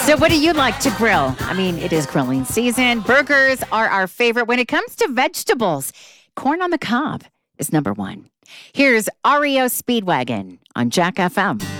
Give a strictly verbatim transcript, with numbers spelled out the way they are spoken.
So what do you like to grill? I mean, it is grilling season. Burgers are our favorite. When it comes to vegetables, corn on the cob is number one. Here's R E O Speedwagon on Jack F M.